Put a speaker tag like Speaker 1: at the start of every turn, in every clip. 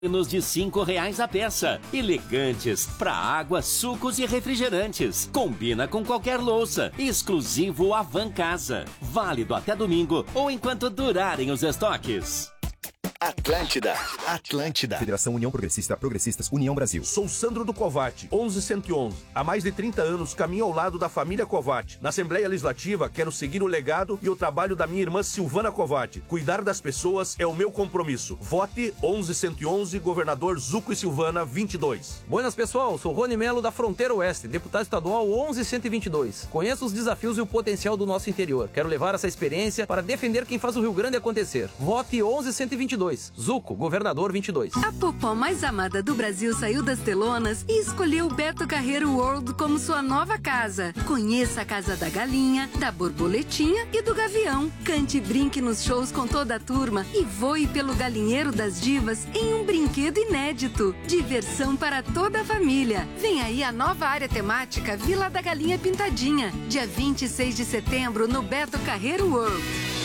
Speaker 1: Nos de R$5 a peça. Elegantes para água, sucos e refrigerantes. Combina com qualquer louça. Exclusivo Avan Casa. Válido até domingo ou enquanto durarem os estoques.
Speaker 2: Atlântida.
Speaker 3: Federação União Progressista, Progressistas, União Brasil.
Speaker 4: Sou Sandro do Covatti, 11111. Há mais de 30 anos caminho ao lado da família Covatti. Na Assembleia Legislativa, quero seguir o legado e o trabalho da minha irmã Silvana Covatti. Cuidar das pessoas é o meu compromisso. Vote 11111, governador Zuco e Silvana, 22.
Speaker 5: Buenas, pessoal. Sou Rony Melo da Fronteira Oeste, deputado estadual 11122. Conheço os desafios e o potencial do nosso interior. Quero levar essa experiência para defender quem faz o Rio Grande acontecer. Vote 11122. Zuco, governador 22.
Speaker 6: A popó mais amada do Brasil saiu das telonas e escolheu o Beto Carreiro World como sua nova casa. Conheça a Casa da Galinha, da Borboletinha e do Gavião. Cante e brinque nos shows com toda a turma e voe pelo Galinheiro das Divas em um brinquedo inédito. Diversão para toda a família. Vem aí a nova área temática Vila da Galinha Pintadinha, dia 26 de setembro no Beto Carreiro World.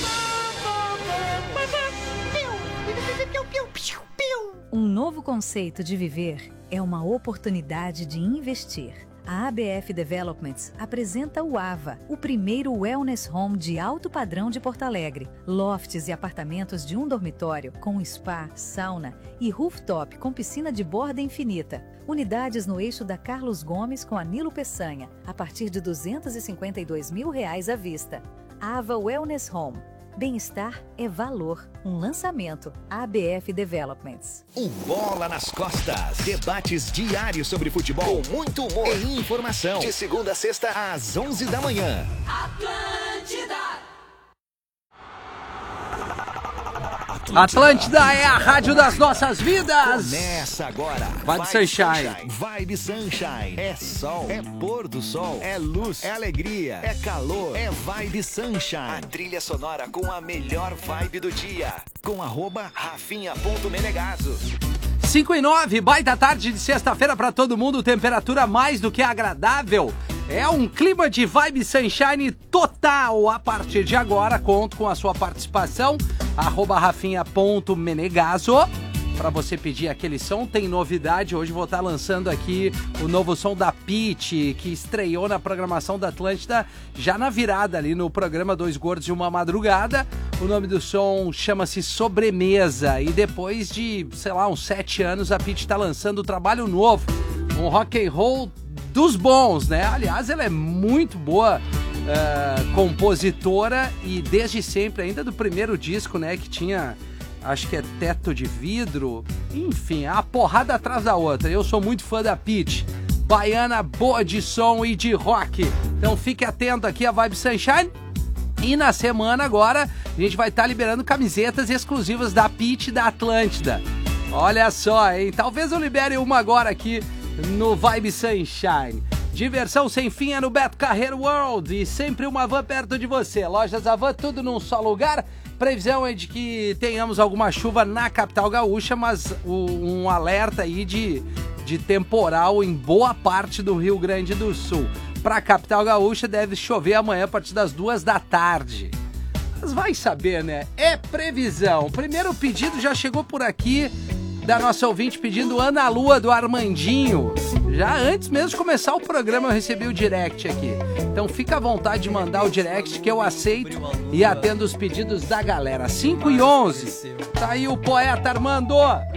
Speaker 7: Um novo conceito de viver é uma oportunidade de investir. A ABF Developments apresenta o AVA, o primeiro wellness home de alto padrão de Porto Alegre. Lofts e apartamentos de um dormitório com spa, sauna e rooftop com piscina de borda infinita. Unidades no eixo da Carlos Gomes com a Nilo Peçanha, a partir de R$252 mil à vista. AVA Wellness Home. Bem-estar é valor. Um lançamento. ABF Developments.
Speaker 2: Bola nas costas. Debates diários sobre futebol. Com muito humor e informação. De segunda a sexta, às 11 da manhã.
Speaker 8: Atlântida é a rádio das nossas vidas.
Speaker 2: Começa agora.
Speaker 8: Vibe Sunshine.
Speaker 2: Vibe Sunshine. É sol, é pôr do sol, é luz, é alegria, é calor, é Vibe Sunshine. A trilha sonora com a melhor vibe do dia. Com @Rafinha.Menegaso.
Speaker 8: 5:09, baita tarde de sexta-feira pra todo mundo, temperatura mais do que agradável. É um clima de Vibe Sunshine total a partir de agora. Conto com a sua participação, @Rafinha.Menegaso. Pra você pedir aquele som, tem novidade. Hoje vou estar lançando aqui o novo som da Pitty, que estreou na programação da Atlântida já na virada ali no programa Dois Gordos e Uma Madrugada. O nome do som chama-se Sobremesa. E depois de, sei lá, uns 7 anos, a Pitty tá lançando um trabalho novo. Um rock and roll dos bons, né? Aliás, ela é muito boa compositora e desde sempre, ainda do primeiro disco, né? Que tinha, acho que é Teto de Vidro. Enfim, a porrada atrás da outra. Eu sou muito fã da Pitty. Baiana boa de som e de rock. Então fique atento aqui a Vibe Sunshine. E na semana agora, a gente vai estar liberando camisetas exclusivas da Pitty e da Atlântida. Olha só, hein? Talvez eu libere uma agora aqui no Vibe Sunshine. Diversão sem fim é no Beto Carreiro World e sempre uma van perto de você. Lojas Avan, tudo num só lugar. Previsão é de que tenhamos alguma chuva na capital gaúcha, mas um alerta aí de temporal em boa parte do Rio Grande do Sul. Para a capital gaúcha deve chover amanhã a partir das 2 da tarde. Mas vai saber, né? É previsão. O primeiro pedido já chegou por aqui da nossa ouvinte pedindo Ana Lua do Armandinho. Já antes mesmo de começar o programa eu recebi o direct aqui. Então fica à vontade de mandar o direct que eu aceito e atendo os pedidos da galera. 5:11. Tá aí o poeta Armando.